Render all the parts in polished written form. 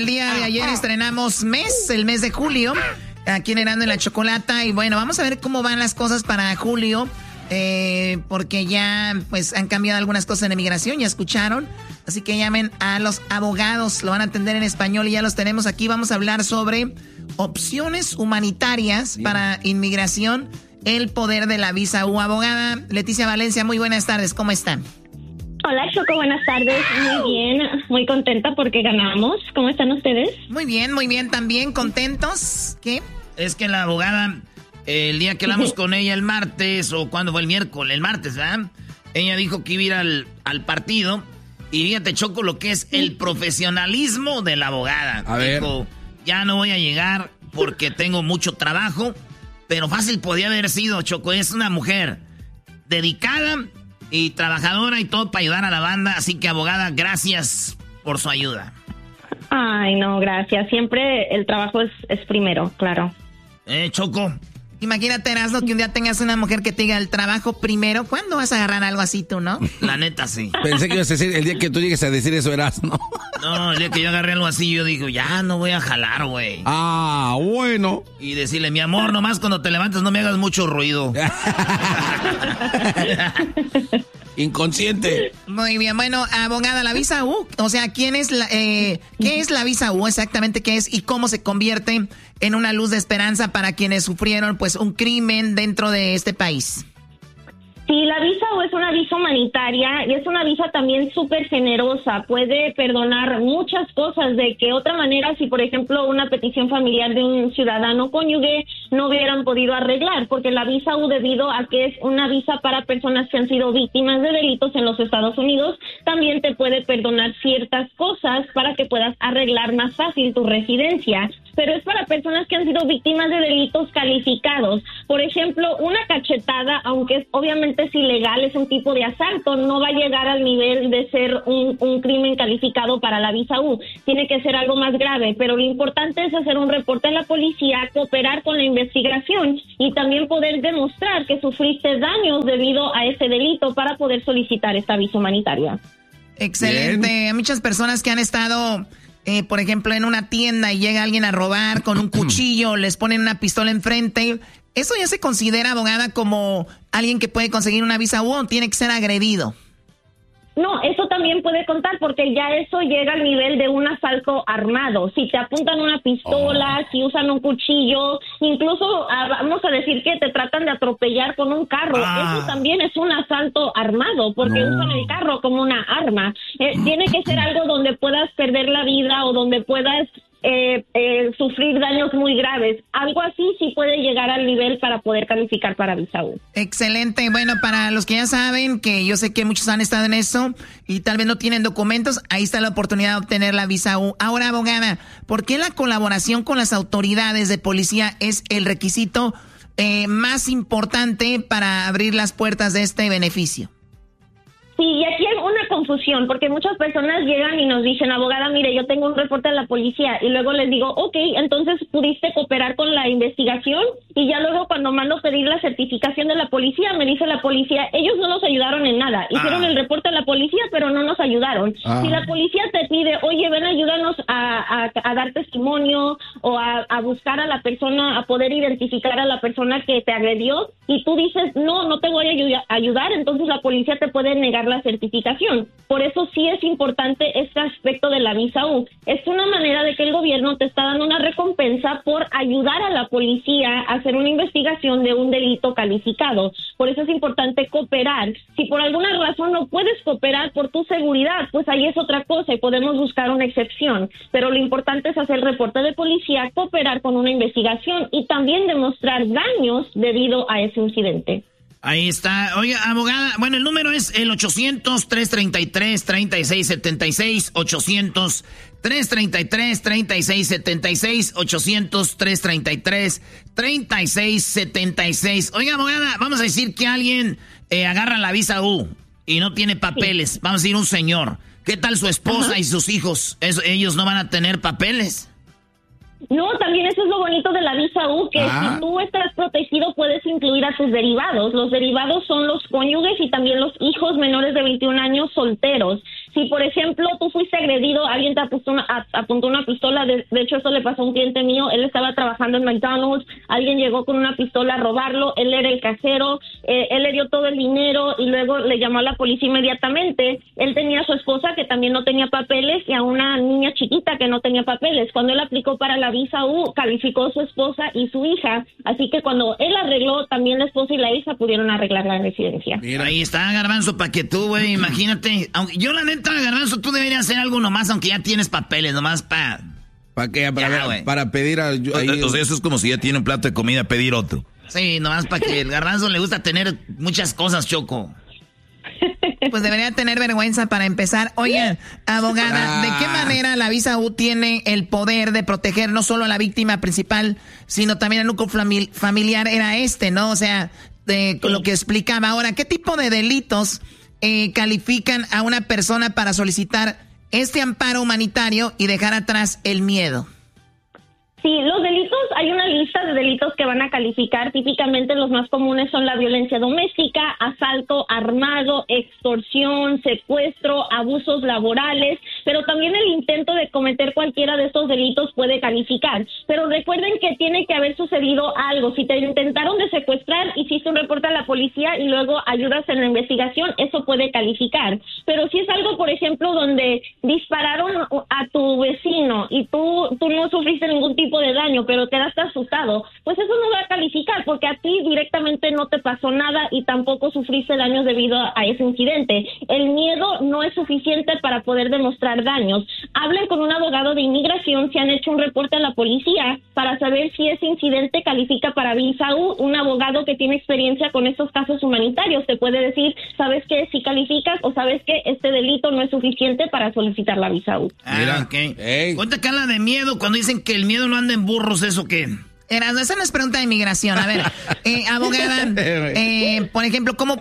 el día de ayer estrenamos el mes de julio, aquí en Erasmo y la Chocolata. Y bueno, vamos a ver cómo van las cosas para julio, porque ya pues han cambiado algunas cosas en inmigración, ya escucharon. Así que llamen a los abogados, lo van a atender en español y ya los tenemos aquí. Vamos a hablar sobre opciones humanitarias para inmigración, el poder de la visa U. Abogada Leticia Valencia, muy buenas tardes, ¿cómo están? Hola Choco, buenas tardes, muy bien, muy contenta porque ganamos. ¿Cómo están ustedes? Muy bien, también contentos. ¿Qué? Es que la abogada, el día que hablamos con ella el martes, o cuando fue el martes, ¿verdad? Ella dijo que iba a ir al partido. Y fíjate, Choco, lo que es el profesionalismo de la abogada. A ver. Dijo, ya no voy a llegar porque tengo mucho trabajo, pero fácil podía haber sido, Choco. Es una mujer dedicada y trabajadora y todo para ayudar a la banda. Así que, abogada, gracias por su ayuda. Ay, no, gracias. Siempre el trabajo es primero, claro. Choco. Imagínate, Erasmo, que un día tengas una mujer que te diga el trabajo primero. ¿Cuándo vas a agarrar algo así tú, no? La neta, sí. Pensé que ibas a decir el día que tú llegues a decir eso, Erasmo. No, el día que yo agarré algo así, yo digo, ya no voy a jalar, güey. Ah, bueno. Y decirle, mi amor, nomás cuando te levantes no me hagas mucho ruido. Inconsciente. Muy bien, bueno, abogada, la visa U, o sea, ¿qué es la visa U exactamente? ¿Qué es y cómo se convierte en una luz de esperanza para quienes sufrieron pues un crimen dentro de este país? Sí, la visa U es una visa humanitaria y es una visa también súper generosa. Puede perdonar muchas cosas de que otra manera, si por ejemplo una petición familiar de un ciudadano cónyuge no hubieran podido arreglar, porque la visa U, debido a que es una visa para personas que han sido víctimas de delitos en los Estados Unidos, también te puede perdonar ciertas cosas para que puedas arreglar más fácil tu residencia. Pero es para personas que han sido víctimas de delitos calificados. Por ejemplo, una cachetada, aunque obviamente es ilegal, es un tipo de asalto, no va a llegar al nivel de ser un crimen calificado para la visa U. Tiene que ser algo más grave, pero lo importante es hacer un reporte a la policía, cooperar con la investigación y también poder demostrar que sufriste daños debido a ese delito para poder solicitar esta visa humanitaria. Excelente. Bien. Hay muchas personas que han estado... por ejemplo, en una tienda y llega alguien a robar con un cuchillo, les ponen una pistola enfrente. ¿Eso ya se considera, abogada, como alguien que puede conseguir una visa U o tiene que ser agredido? No, eso también puede contar porque ya eso llega al nivel de un asalto armado. Si te apuntan una pistola, si usan un cuchillo, incluso vamos a decir que te tratan de atropellar con un carro. Eso también es un asalto armado porque usan el carro como una arma. Tiene que ser algo donde puedas perder la vida o donde puedas sufrir daños muy graves. Algo así sí puede llegar al nivel para poder calificar para visa U. Excelente. Bueno, para los que ya saben, que yo sé que muchos han estado en eso y tal vez no tienen documentos, ahí está la oportunidad de obtener la visa U. Ahora, abogada, ¿por qué la colaboración con las autoridades de policía es el requisito más importante para abrir las puertas de este beneficio? Sí, y aquí hay una confusión, porque muchas personas llegan y nos dicen, abogada, mire, yo tengo un reporte de la policía, y luego les digo, ok, entonces pudiste cooperar con la investigación, y ya luego cuando mando pedir la certificación de la policía, me dice la policía, ellos no nos ayudaron en nada, hicieron el reporte a la policía, pero no nos ayudaron. Si la policía te pide, oye, ven, ayúdanos a dar testimonio, o a buscar a la persona, a poder identificar a la persona que te agredió, y tú dices, no te voy a ayudar, entonces la policía te puede negar la certificación. Por eso sí es importante este aspecto de la visa U. Es una manera de que el gobierno te está dando una recompensa por ayudar a la policía a hacer una investigación de un delito calificado. Por eso es importante cooperar. Si por alguna razón no puedes cooperar por tu seguridad, pues ahí es otra cosa y podemos buscar una excepción. Pero lo importante es hacer reporte de policía, cooperar con una investigación y también demostrar daños debido a ese incidente. Ahí está. Oiga, abogada, bueno, el número es el 800-333-3676, 800-333-3676, 800-333-3676. Oiga, abogada, vamos a decir que alguien agarra la visa U y no tiene papeles. Vamos a decir un señor. ¿Qué tal su esposa y sus hijos? ¿Ellos no van a tener papeles? No, también eso es lo bonito de la visa U, que si tú estás protegido puedes incluir a tus derivados. Los derivados son los cónyuges y también los hijos menores de 21 años solteros. Si, por ejemplo, tú fuiste agredido, alguien te apuntó una pistola, de hecho eso le pasó a un cliente mío, él estaba trabajando en McDonald's, alguien llegó con una pistola a robarlo, él era el cajero, él le dio todo el dinero y luego le llamó a la policía inmediatamente. Él tenía a su esposa que también no tenía papeles y a una niña chiquita que no tenía papeles. Cuando él aplicó para la visa U, calificó a su esposa y su hija, así que cuando él arregló, también la esposa y la hija pudieron arreglar la residencia. Mira, ahí está, Garbanzo, para que tú, güey, imagínate. Aunque yo, la neta, Garbanzo, tú deberías hacer algo nomás, aunque ya tienes papeles, nomás para... ¿Para qué? Para pedir a... Entonces eso es como si ya tiene un plato de comida, pedir otro. Sí, nomás para que el Garbanzo le gusta tener muchas cosas, Choco. Pues debería tener vergüenza para empezar. Oigan, abogada, ¿de qué manera la visa U tiene el poder de proteger no solo a la víctima principal, sino también al núcleo familiar? Era ¿no? O sea, lo que explicaba. Ahora, ¿qué tipo de delitos califican a una persona para solicitar este amparo humanitario y dejar atrás el miedo? Sí, los delitos, hay una lista de delitos que van a calificar. Típicamente los más comunes son la violencia doméstica, asalto armado, extorsión, secuestro, abusos laborales, pero también el intento de cometer cualquiera de estos delitos puede calificar. Pero recuerden que tiene que haber sucedido algo. Si te intentaron de secuestrar, hiciste un reporte a la policía y luego ayudas en la investigación, eso puede calificar. Pero si es algo, por ejemplo, donde dispararon a tu vecino y tú no sufriste ningún tipo de daño, pero quedaste asustado, pues eso no va a calificar porque a ti directamente no te pasó nada y tampoco sufriste daños debido a ese incidente. El miedo no es suficiente para poder demostrar daños. Hablen con un abogado de inmigración si han hecho un reporte a la policía para saber si ese incidente califica para visa U. Un abogado que tiene experiencia con estos casos humanitarios te puede decir, ¿sabes qué? Si calificas o ¿sabes qué? Este delito no es suficiente para solicitar la visa U. Mira, ok. Cuenta que habla de miedo cuando dicen que el miedo no anda en burros, ¿eso qué? Esa no es pregunta de inmigración. A ver, abogada, por ejemplo, ¿cómo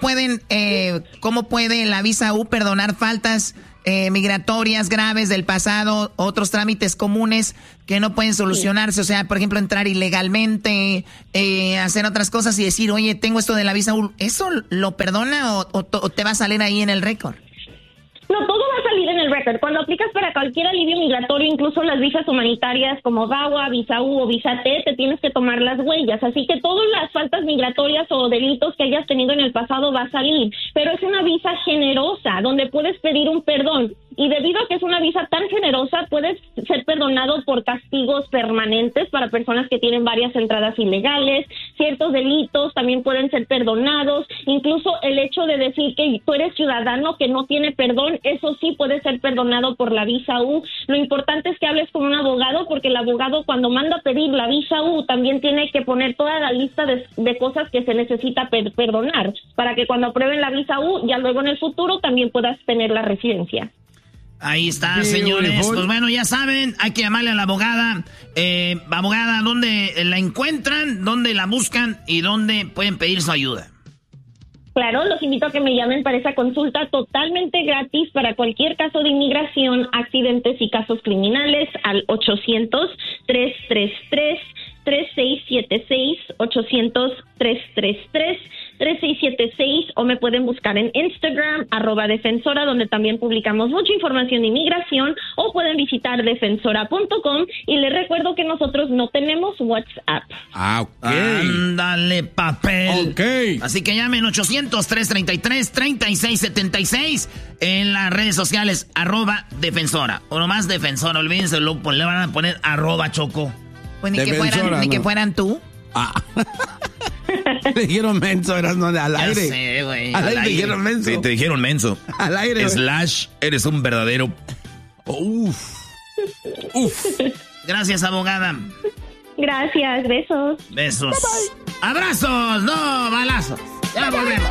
puede la visa U perdonar faltas migratorias graves del pasado, otros trámites comunes que no pueden solucionarse? O sea, por ejemplo, entrar ilegalmente, hacer otras cosas y decir, oye, tengo esto de la visa U, ¿eso lo perdona o te va a salir ahí en el récord? No, todo va a salir en el récord. Cuando aplicas para cualquier alivio migratorio, incluso las visas humanitarias como VAWA, visa U o visa T, te tienes que tomar las huellas. Así que todas las faltas migratorias o delitos que hayas tenido en el pasado va a salir. Pero es una visa generosa, donde puedes pedir un perdón. Y debido a que es una visa tan generosa, puedes ser perdonado por castigos permanentes para personas que tienen varias entradas ilegales. Ciertos delitos también pueden ser perdonados. Incluso el hecho de decir que tú eres ciudadano que no tiene perdón, eso sí puede ser perdonado por la visa U. Lo importante es que hables con un abogado, porque el abogado cuando manda a pedir la visa U también tiene que poner toda la lista de cosas que se necesita perdonar, para que cuando aprueben la visa U, ya luego en el futuro también puedas tener la residencia. Ahí está, señores. Pues bueno, ya saben, hay que llamarle a la abogada. Abogada, ¿dónde la encuentran? ¿Dónde la buscan? ¿Y dónde pueden pedir su ayuda? Claro, los invito a que me llamen para esa consulta totalmente gratis para cualquier caso de inmigración, accidentes y casos criminales al 800-333-3676, 800-333-3676, o me pueden buscar en Instagram, @defensora, donde también publicamos mucha información de inmigración, o pueden visitar defensora.com, y les recuerdo que nosotros no tenemos WhatsApp. Ok. Ándale, papel. Ok. Así que llamen 800-333-3676 en las redes sociales, @defensora, o nomás defensora, olvídense, le van a poner @choco. Pues ni que fueran tú. Te dijeron menso, eras no al aire. Ya sé, güey. Al aire te dijeron menso. Sí, te dijeron menso. Al aire. / eres un verdadero. Uf. Gracias, abogada. Gracias, besos. Besos. Bye, bye. Abrazos, no balazos. Ya volvemos.